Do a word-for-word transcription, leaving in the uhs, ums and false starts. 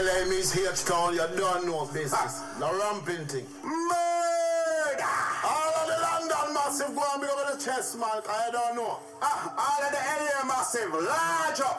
L M is H-Town, you don't know business. The ramping thing. Murder! All of the London massive go and big up the chest, man. I don't know. Ah, all of the area massive, large up.